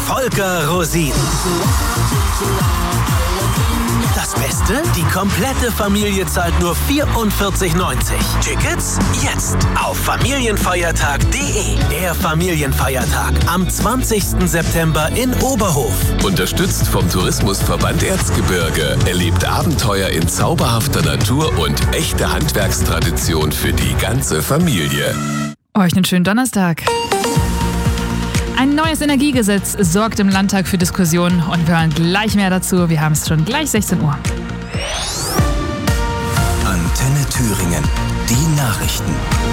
Volker Rosin. Das Beste? Die komplette Familie zahlt nur 44,90. Tickets jetzt auf familienfeiertag.de. Der Familienfeiertag am 20. September in Oberhof. Unterstützt vom Tourismusverband Erzgebirge. Erlebt Abenteuer in zauberhafter Natur und echte Handwerkstradition für die ganze Familie. Euch einen schönen Donnerstag. Ein neues Energiegesetz sorgt im Landtag für Diskussionen und wir hören gleich mehr dazu. Wir haben es schon gleich 16 Uhr. Antenne Thüringen, die Nachrichten.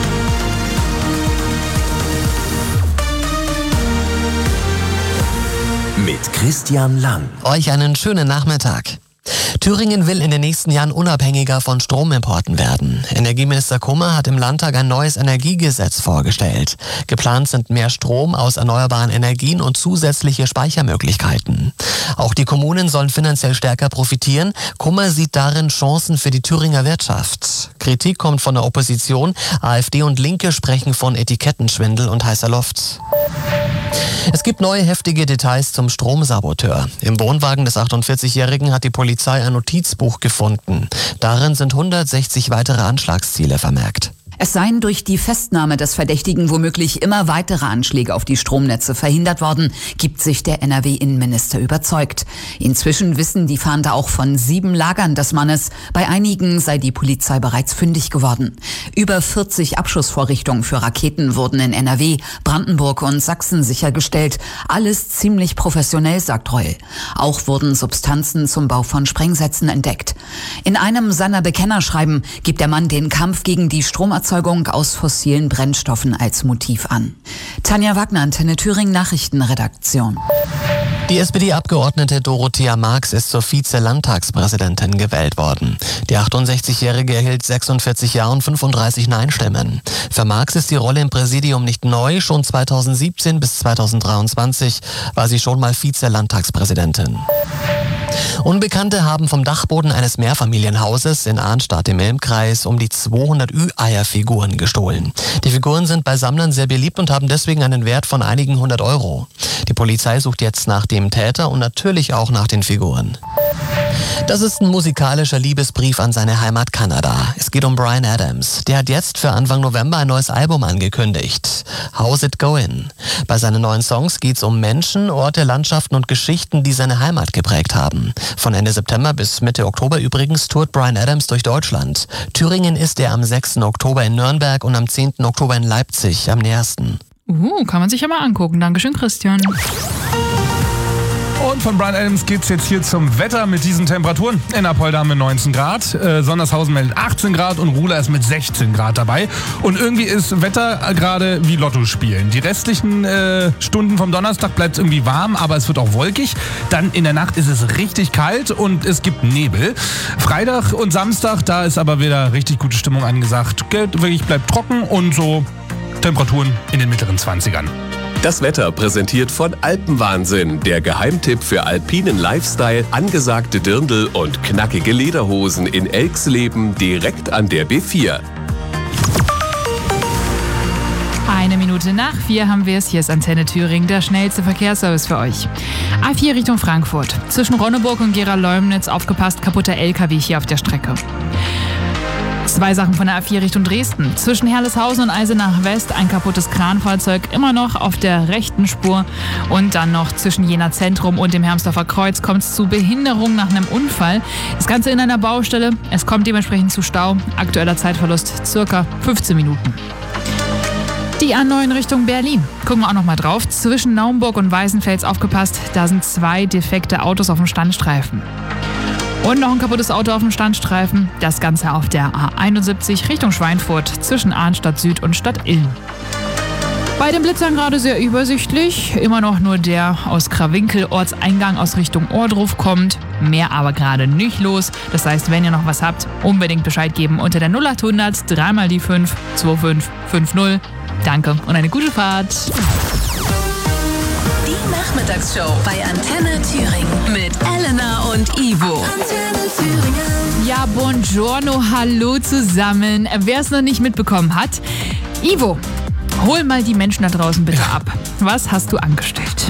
Mit Christian Lang. Euch einen schönen Nachmittag. Thüringen will in den nächsten Jahren unabhängiger von Stromimporten werden. Energieminister Kummer hat im Landtag ein neues Energiegesetz vorgestellt. Geplant sind mehr Strom aus erneuerbaren Energien und zusätzliche Speichermöglichkeiten. Auch die Kommunen sollen finanziell stärker profitieren. Kummer sieht darin Chancen für die Thüringer Wirtschaft. Kritik kommt von der Opposition. AfD und Linke sprechen von Etikettenschwindel und heißer Luft. Es gibt neue heftige Details zum Stromsaboteur. Im Wohnwagen des 48-Jährigen hat die Polizei ein Notizbuch gefunden. Darin sind 160 weitere Anschlagsziele vermerkt. Es seien durch die Festnahme des Verdächtigen womöglich immer weitere Anschläge auf die Stromnetze verhindert worden, gibt sich der NRW-Innenminister überzeugt. Inzwischen wissen die Fahnder auch von 7 Lagern des Mannes. Bei einigen sei die Polizei bereits fündig geworden. Über 40 Abschussvorrichtungen für Raketen wurden in NRW, Brandenburg und Sachsen sichergestellt. Alles ziemlich professionell, sagt Reul. Auch wurden Substanzen zum Bau von Sprengsätzen entdeckt. In einem seiner Bekennerschreiben gibt der Mann den Kampf gegen die Stromerzeugung aus fossilen Brennstoffen als Motiv an. Tanja Wagner, Antenne Thüringen Nachrichtenredaktion. Die SPD-Abgeordnete Dorothea Marx ist zur Vize-Landtagspräsidentin gewählt worden. Die 68-Jährige erhielt 46 Ja und 35 Nein-Stimmen. Für Marx ist die Rolle im Präsidium nicht neu. Schon 2017 bis 2023 war sie schon mal Vize-Landtagspräsidentin. Unbekannte haben vom Dachboden eines Mehrfamilienhauses in Arnstadt im Ilm-Kreis um die 200 Ü-Eier-Figuren gestohlen. Die Figuren sind bei Sammlern sehr beliebt und haben deswegen einen Wert von einigen 100 Euro. Die Polizei sucht jetzt nach dem Täter und natürlich auch nach den Figuren. Das ist ein musikalischer Liebesbrief an seine Heimat Kanada. Es geht um Bryan Adams. Der hat jetzt für Anfang November ein neues Album angekündigt. How's It Going? Bei seinen neuen Songs geht's um Menschen, Orte, Landschaften und Geschichten, die seine Heimat geprägt haben. Von Ende September bis Mitte Oktober übrigens tourt Bryan Adams durch Deutschland. Thüringen ist er am 6. Oktober in Nürnberg und am 10. Oktober in Leipzig am nähersten. Kann man sich ja mal angucken. Dankeschön, Christian. Und von Bryan Adams geht's jetzt hier zum Wetter mit diesen Temperaturen. In Apolda haben wir 19 Grad, Sondershausen meldet 18 Grad und Ruhla ist mit 16 Grad dabei. Und irgendwie ist Wetter gerade wie Lotto spielen. Die restlichen Stunden vom Donnerstag bleibt es irgendwie warm, aber es wird auch wolkig. Dann in der Nacht ist es richtig kalt und es gibt Nebel. Freitag und Samstag, da ist aber wieder richtig gute Stimmung angesagt. Wirklich bleibt trocken und so Temperaturen in den mittleren 20ern. Das Wetter präsentiert von Alpenwahnsinn, der Geheimtipp für alpinen Lifestyle, angesagte Dirndl und knackige Lederhosen in Elxleben direkt an der B4. 3:01 haben wir es. Hier ist Antenne Thüringen, der schnellste Verkehrsservice für euch. A4 Richtung Frankfurt. Zwischen Ronneburg und Gera-Leumnitz aufgepasst, kaputter LKW hier auf der Strecke. 2 Sachen von der A4 Richtung Dresden. Zwischen Herleshausen und Eisenach West ein kaputtes Kranfahrzeug, immer noch auf der rechten Spur. Und dann noch zwischen Jena Zentrum und dem Hermsdorfer Kreuz kommt es zu Behinderung nach einem Unfall. Das Ganze in einer Baustelle. Es kommt dementsprechend zu Stau. Aktueller Zeitverlust circa 15 Minuten. Die A9 Richtung Berlin. Gucken wir auch noch mal drauf. Zwischen Naumburg und Weißenfels aufgepasst. Da sind 2 defekte Autos auf dem Standstreifen. Und noch ein kaputtes Auto auf dem Standstreifen. Das Ganze auf der A71 Richtung Schweinfurt zwischen Arnstadt Süd und Stadt Ilm. Bei den Blitzern gerade sehr übersichtlich. Immer noch nur der aus Krawinkel Ortseingang aus Richtung Ohrdruf kommt. Mehr aber gerade nicht los. Das heißt, wenn ihr noch was habt, unbedingt Bescheid geben unter der 0800 3 mal die 5 2550. Danke und eine gute Fahrt. Die Nachmittagsshow bei Antenne Thüringen mit Elena und Ivo. Antenne Thüringen. Ja, buongiorno, hallo zusammen. Wer es noch nicht mitbekommen hat, Ivo, hol mal die Menschen da draußen bitte ab. Was hast du angestellt?